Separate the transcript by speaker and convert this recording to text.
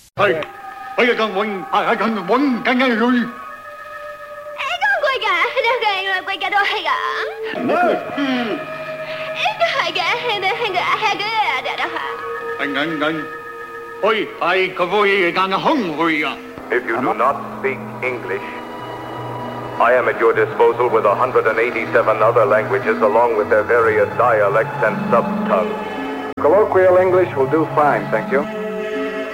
Speaker 1: 係，我一更揾，係更揾更加去。
Speaker 2: Quay cả, đây quay cả đôi cả. Hai cái đó hả?
Speaker 1: Anh, ôi, ai có vui càng hung vui à?
Speaker 3: If you do not speak English, I am at your disposal with 187 other languages along with their various dialects and sub-tongues.
Speaker 4: Colloquial English will do fine, thank you.